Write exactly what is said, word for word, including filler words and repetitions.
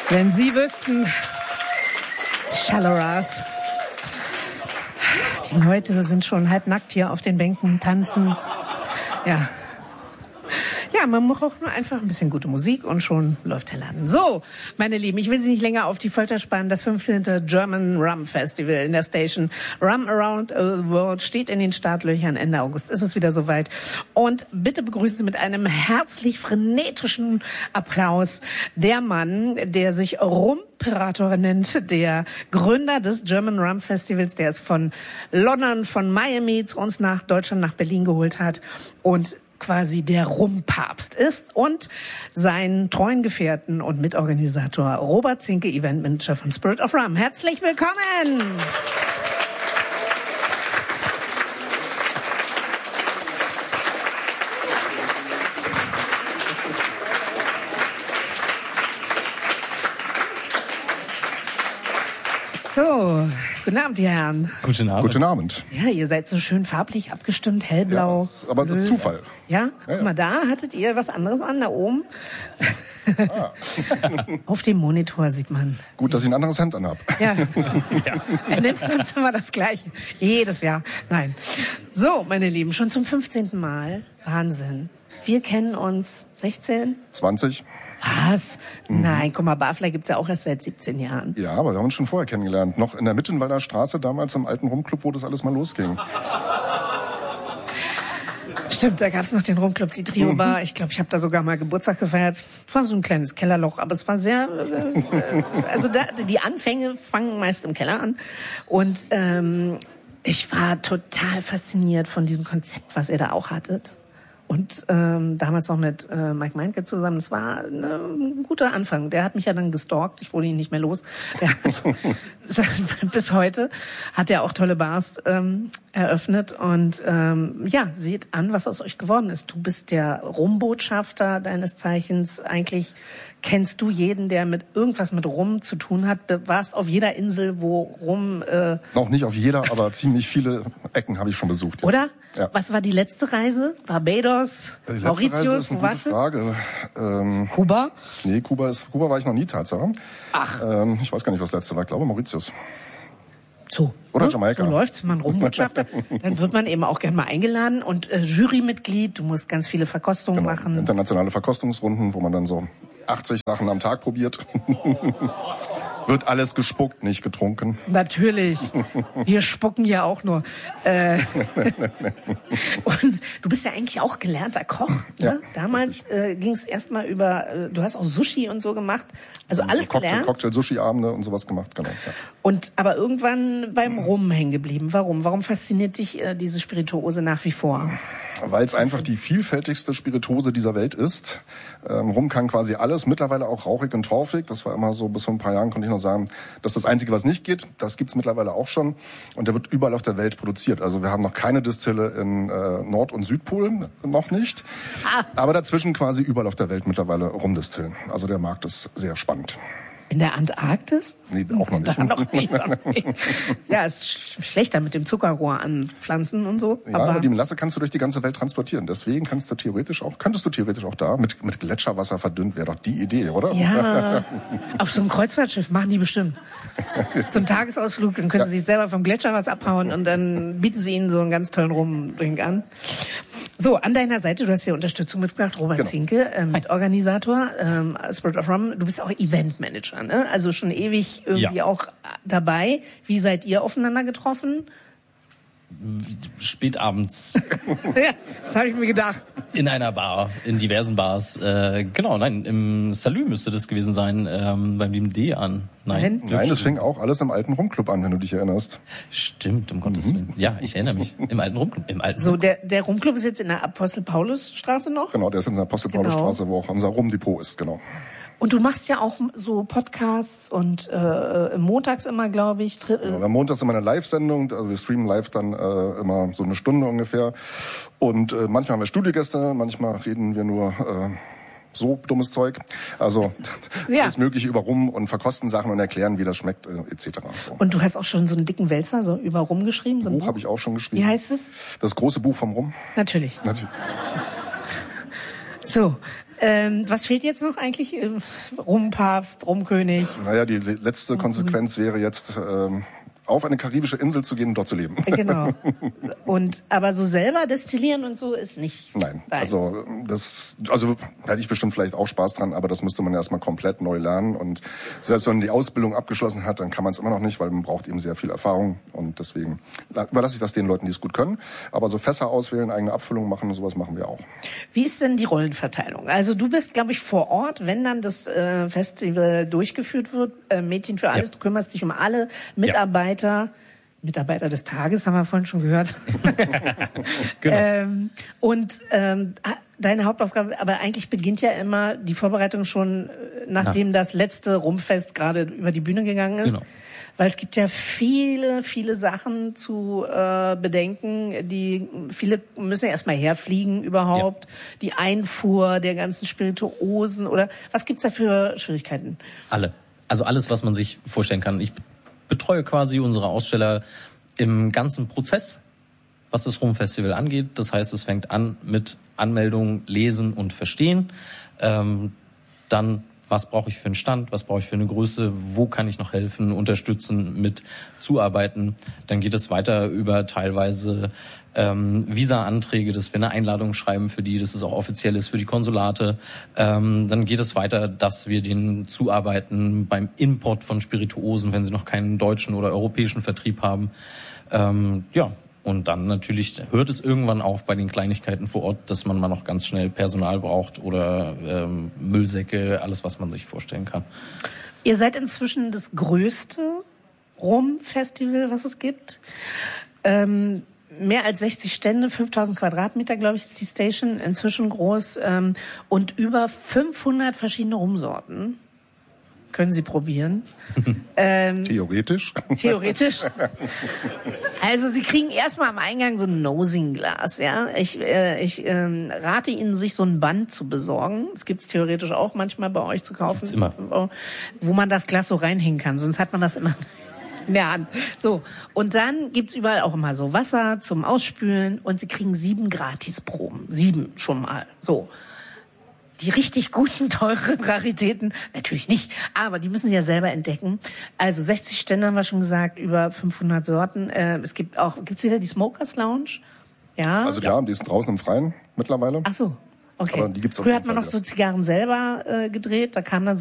Wenn Sie wüssten, Shallow-Ras, die Leute sind schon halbnackt hier auf den Bänken, tanzen. Ja. Ja, man braucht nur einfach ein bisschen gute Musik und schon läuft der Laden. So, meine Lieben, ich will Sie nicht länger auf die Folter spannen. Das fünfzehnte German Rum Festival in der Station Rum Around the World steht in den Startlöchern. Ende August ist es wieder soweit. Und bitte begrüßen Sie mit einem herzlich frenetischen Applaus der Mann, der sich Rumperator nennt, der Gründer des German Rum Festivals, der es von London, von Miami zu uns nach Deutschland, nach Berlin geholt hat und quasi der Rumpapst ist, und seinen treuen Gefährten und Mitorganisator Robert Zinke, Eventmanager von Spirit of Rum. Herzlich willkommen! So, guten Abend, die Herren. Guten Abend. Guten Abend. Ja, ihr seid so schön farblich abgestimmt, hellblau. Ja, das, aber das ist Zufall. Ja? Ja, Guck ja. mal, da hattet ihr was anderes an, da oben. Ah. Auf dem Monitor sieht man. Gut, dass ich ein anderes Hemd anhab. Ja. ja. Er nimmt sonst immer das Gleiche. Jedes Jahr. Nein. So, meine Lieben, schon zum fünfzehnten Mal. Wahnsinn. Wir kennen uns sechzehn? zwanzig. Was? Mhm. Nein, guck mal, Barfly gibt's ja auch erst seit siebzehn Jahren. Ja, aber wir haben uns schon vorher kennengelernt. Noch in der Mittenwalder Straße, damals im alten Rumclub, wo das alles mal losging. Stimmt, da gab's noch den Rumclub, die Trio-Bar. Ich glaube, ich habe da sogar mal Geburtstag gefeiert. War so ein kleines Kellerloch, aber es war sehr... Äh, also da, die Anfänge fangen meist im Keller an. Und ähm, ich war total fasziniert von diesem Konzept, was ihr da auch hattet. Und ähm, damals noch mit äh, Mike Meinke zusammen. Es war ne, ein guter Anfang. Der hat mich ja dann gestalkt. Ich wurde ihn nicht mehr los. Der hat, bis heute hat er auch tolle Bars ähm, eröffnet. Und ähm, ja, seht an, was aus euch geworden ist. Du bist der Rumbotschafter deines Zeichens. Eigentlich kennst du jeden, der mit irgendwas mit Rum zu tun hat. Du warst auf jeder Insel, wo Rum... Äh, Noch nicht auf jeder, aber ziemlich viele Ecken habe ich schon besucht. Ja. Oder? Ja. Was war die letzte Reise? Barbados? Die letzte Mauritius? Reise ist eine Wo gute warst du? Frage. Ähm, Kuba? nee, Kuba, ist, Kuba war ich noch nie, Tatsache. Ach. Ähm, ich weiß gar nicht, was letzte war. Ich glaube Mauritius. So. Oder ne? Jamaika. So läuft's, man Rumbotschafter. Dann wird man eben auch gerne mal eingeladen und äh, Jurymitglied. Du musst ganz viele Verkostungen Genau. machen. Internationale Verkostungsrunden, wo man dann so achtzig Sachen am Tag probiert. Wird alles gespuckt, nicht getrunken. Natürlich. Wir spucken ja auch nur. Äh, und du bist ja eigentlich auch gelernter Koch. Ne? Ja, Damals äh, ging es erstmal über, äh, du hast auch Sushi und so gemacht. Also alles Cocktail, gelernt. Cocktail-Sushi-Abende und sowas gemacht, genau. Ja. Und aber irgendwann beim Rum hängen geblieben. Warum? Warum fasziniert dich äh, diese Spirituose nach wie vor? Weil es einfach die vielfältigste Spirituose dieser Welt ist. Ähm, Rum kann quasi alles, mittlerweile auch rauchig und torfig. Das war immer so, bis vor ein paar Jahren konnte ich noch sagen, das ist das Einzige, was nicht geht. Das gibt's mittlerweile auch schon. Und der wird überall auf der Welt produziert. Also wir haben noch keine Distille in äh, Nord- und Südpol, noch nicht. Ah. Aber dazwischen quasi überall auf der Welt mittlerweile Rumdistillen. Also der Markt ist sehr spannend. In der Antarktis? Nee, auch noch nicht. Da noch nicht, noch nicht. Ja, ist sch- schlechter mit dem Zuckerrohr an Pflanzen und so. Ja, aber aber die Melasse kannst du durch die ganze Welt transportieren. Deswegen kannst du theoretisch auch, könntest du theoretisch auch da mit, mit Gletscherwasser verdünnt. Wäre doch die Idee, oder? ja, auf so einem Kreuzfahrtschiff machen die bestimmt. Zum Tagesausflug, dann können sie sich selber vom Gletscher was abhauen und dann bieten sie ihnen so einen ganz tollen Rumdrink an. So, an deiner Seite, du hast hier Unterstützung mitgebracht, Robert Genau. Zinke, äh, Mitorganisator, ähm, Spirit of Rum. Du bist auch Eventmanager, ne? Also schon ewig irgendwie Ja. auch dabei. Wie seid ihr aufeinander getroffen? Spätabends Ja, das habe ich mir gedacht. in einer Bar, in diversen Bars. Äh, genau, nein, im Salü müsste das gewesen sein, ähm, beim lieben D an. Nein, Nein? Nein, das fing auch alles im alten Rumclub an, wenn du dich erinnerst. Stimmt, um Gottes Willen. Ja, ich erinnere mich. Im alten Rumclub. Im alten So, der, der Rumclub ist jetzt in der Apostel-Paulus-Straße noch. Genau, der ist in der Apostel-Paulus-Straße, wo auch unser Rumdepot ist, genau. Und du machst ja auch so Podcasts und äh, montags immer, glaube ich. Tri- Wir haben montags immer eine Live-Sendung, also wir streamen live dann äh, immer so eine Stunde ungefähr. Und äh, manchmal haben wir Studiogäste, manchmal reden wir nur äh, so dummes Zeug. Also Ja. alles Mögliche über Rum und verkosten Sachen und erklären, wie das schmeckt, äh, et cetera. So. Und du hast auch schon so einen dicken Wälzer so über Rum geschrieben. So ein Buch habe ich auch schon geschrieben. Wie heißt es? Das große Buch vom Rum. Natürlich. Natürlich. So, Ähm, was fehlt jetzt noch eigentlich? Rumpapst, Rumkönig? Naja, die letzte Konsequenz wäre jetzt, ähm, auf eine karibische Insel zu gehen und dort zu leben. Genau. Und aber so selber destillieren und so ist nicht. Nein, deins. also das, also hätte ich bestimmt vielleicht auch Spaß dran, aber das müsste man erstmal komplett neu lernen. Und selbst wenn man die Ausbildung abgeschlossen hat, dann kann man es immer noch nicht, weil man braucht eben sehr viel Erfahrung. Und deswegen überlasse ich das den Leuten, die es gut können. Aber so Fässer auswählen, eigene Abfüllung machen, sowas machen wir auch. Wie ist denn die Rollenverteilung? Also du bist, glaube ich, vor Ort, wenn dann das äh, Festival durchgeführt wird, äh, Mädchen für alles, ja. Du kümmerst dich um alle Mitarbeiter. Ja. Mitarbeiter des Tages, haben wir vorhin schon gehört. Genau. ähm, und ähm, deine Hauptaufgabe, aber eigentlich beginnt ja immer die Vorbereitung schon, nachdem Na. das letzte Rumfest gerade über die Bühne gegangen ist. Genau. Weil es gibt ja viele, viele Sachen zu äh, bedenken. Die viele müssen ja erstmal herfliegen überhaupt. Ja. Die Einfuhr der ganzen Spirituosen oder was gibt's da für Schwierigkeiten? Alle. Also alles, was man sich vorstellen kann. Ich betreue quasi unsere Aussteller im ganzen Prozess, was das Rumfestival angeht. Das heißt, es fängt an mit Anmeldung, Lesen und Verstehen. Ähm, dann, was brauche ich für einen Stand, was brauche ich für eine Größe, wo kann ich noch helfen, unterstützen, mit zuarbeiten. Dann geht es weiter über teilweise ähm, Visa-Anträge, dass wir eine Einladung schreiben für die, dass es auch offiziell ist für die Konsulate. Ähm, dann geht es weiter, dass wir denen zuarbeiten beim Import von Spirituosen, wenn sie noch keinen deutschen oder europäischen Vertrieb haben. Ähm, ja, und dann natürlich hört es irgendwann auf bei den Kleinigkeiten vor Ort, dass man mal noch ganz schnell Personal braucht oder ähm, Müllsäcke, alles, was man sich vorstellen kann. Ihr seid inzwischen das größte Rum-Festival, was es gibt. Ähm, mehr als sechzig Stände, fünftausend Quadratmeter, glaube ich, ist die Station, inzwischen groß. Ähm, und über fünfhundert verschiedene Rumsorten können Sie probieren. ähm, Theoretisch? Theoretisch. Also Sie kriegen erstmal am Eingang so ein Nosing-Glas. Ja? Ich, äh, ich ähm, rate Ihnen, sich so ein Band zu besorgen. Das gibt's theoretisch auch manchmal bei euch zu kaufen, immer. Wo man das Glas so reinhängen kann. Sonst hat man das immer in der Hand. So, und dann gibt's überall auch immer so Wasser zum Ausspülen und Sie kriegen sieben Gratisproben. Sieben schon mal. So. Die richtig guten, teuren Raritäten, natürlich nicht, aber die müssen Sie ja selber entdecken. Also sechzig Stände haben wir schon gesagt, über fünfhundert Sorten. Äh, es gibt auch, gibt's wieder die Smokers Lounge? Ja. Also ja, die ist draußen im Freien mittlerweile. Ach so, okay. Aber die gibt's auch. Früher hat man noch so Zigarren selber äh, gedreht, da kam dann